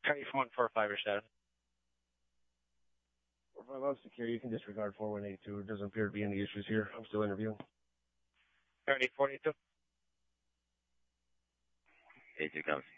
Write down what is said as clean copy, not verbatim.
Carry 4145 or 7. 45 out secure. You can disregard 4182. There doesn't appear to be any issues here. I'm still interviewing. 3042. 82 comes.